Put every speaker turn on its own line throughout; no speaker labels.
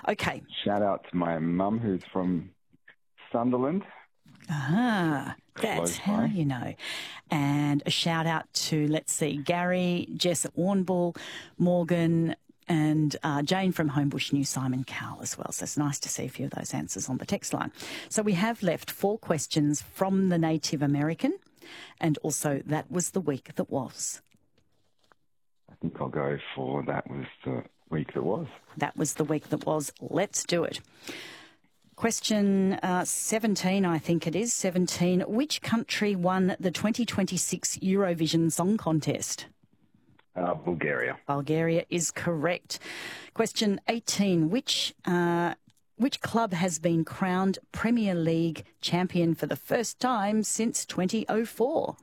Okay.
Shout out to my mum who's from Sunderland.
Ah, that's how you know. And a shout out to, let's see, Gary, Jess at Warrnambool, Morgan and Jane from Homebush, New Simon Cowell as well. So it's nice to see a few of those answers on the text line. So we have left 4 questions from the Native American and also that was the week that was.
I think I'll go for that was the week that was.
That was the week that was. Let's do it. Question 17, I think it is, 17. Which country won the 2026 Eurovision Song Contest?
Bulgaria.
Bulgaria is correct. Question 18. Which club has been crowned Premier League champion for the first time since 2004?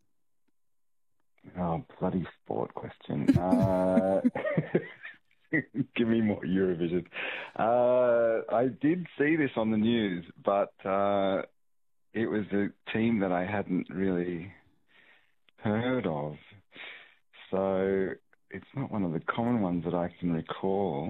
Oh, bloody sport question. Give me more Eurovision. I did see this on the news, but it was a team that I hadn't really heard of. So it's not one of the common ones that I can recall.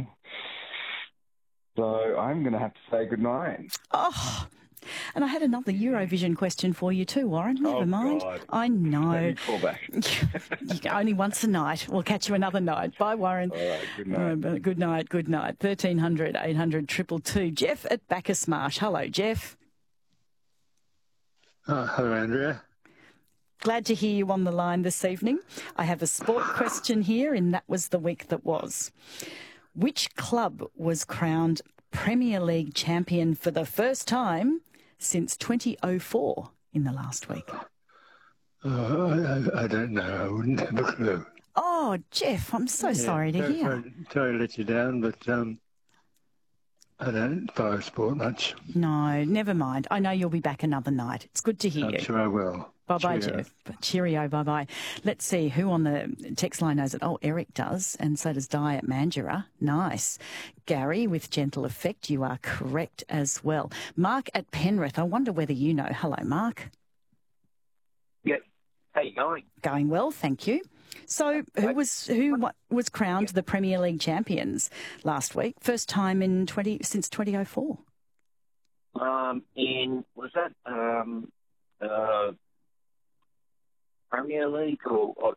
So I'm going to have to say goodnight.
Oh, and I had another Eurovision question for you too, Warren. Never mind.
God.
I know.
Let me call back.
Only once a night. We'll catch you another night. Bye, Warren.
All right, good night.
Good night, good night. 1300 800 222. Jeff at Bacchus Marsh. Hello, Jeff.
Hello, Andrea.
Glad to hear you on the line this evening. I have a sport question here, and that was the week that was. Which club was crowned Premier League champion for the first time since 2004 in the last week?
I don't know. I wouldn't have a clue.
Oh, Jeff, I'm so sorry to hear.
Sorry to let you down, but I don't follow sport much.
No, never mind. I know you'll be back another night. It's good to hear you.
I'm sure I will.
Bye-bye, Jeff. Cheerio, bye-bye. Let's see who on the text line knows it. Oh, Eric does, and so does Di at Mandurah. Nice. Gary with Gentle Effect, you are correct as well. Mark at Penrith, I wonder whether you know. Hello, Mark.
Yeah. How you going?
Going well, thank you. So who was crowned the Premier League champions last week? First time since 2004.
Was that Premier League or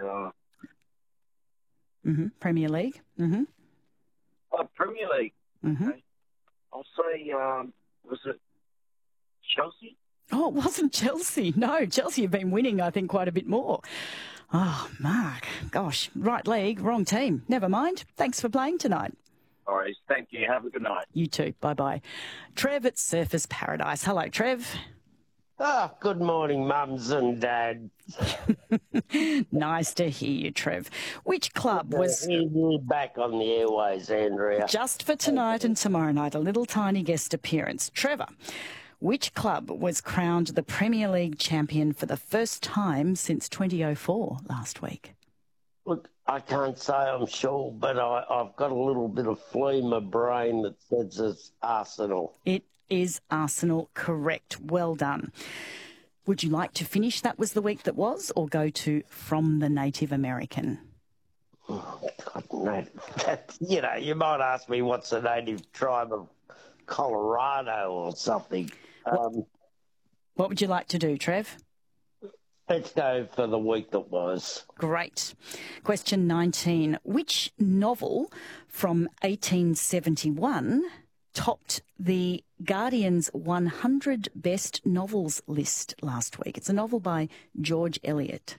Premier League. Mm-hmm.
Premier League.
Mm-hmm.
Okay. I'll say was it Chelsea?
Oh, it wasn't Chelsea. No, Chelsea have been winning, I think, quite a bit more. Oh, Mark, gosh, right league, wrong team. Never mind. Thanks for playing tonight.
All right, thank you. Have a good night.
You too. Bye-bye. Trev at Surfers Paradise. Hello, Trev.
Good morning, mums and dads.
Nice to hear you, Trev. Which club was...
You're back on the airways, Andrea.
Just for tonight and tomorrow night, a little tiny guest appearance. Trevor, which club was crowned the Premier League champion for the first time since 2004 last week?
Look, I can't say I'm sure, but I've got a little bit of flu in my brain that says it's Arsenal.
It is Arsenal, correct. Well done. Would you like to finish That Was the Week That Was or go to From the Native American?
Oh, God, no. You might ask me what's the native tribe of Colorado or something.
What would you like to do, Trev?
Let's go for the week that was.
Great. Question 19. Which novel from 1871 topped the Guardian's 100 Best Novels list last week? It's a novel by George Eliot.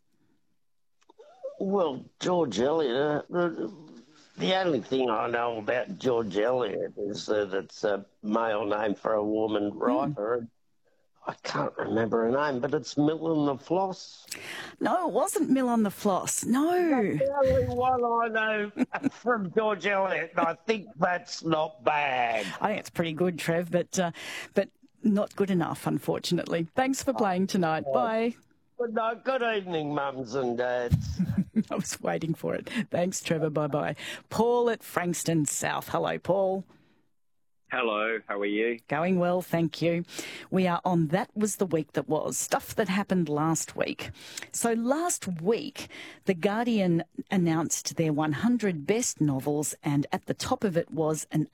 Well, George Eliot, the only thing I know about George Eliot is that it's a male name for a woman writer. I can't remember her name, but it's Mill and the Floss.
No, it wasn't Mill on the Floss. No.
That's the only one I know from George Eliot, and I think that's not bad.
I think it's pretty good, Trev, but not good enough, unfortunately. Thanks for playing tonight. Bye.
Good evening, mums and dads.
I was waiting for it. Thanks, Trevor. Bye-bye. Paul at Frankston South. Hello, Paul.
Hello, how are you?
Going well, thank you. We are on That Was the Week That Was, stuff that happened last week. So last week, The Guardian announced their 100 best novels, and at the top of it was an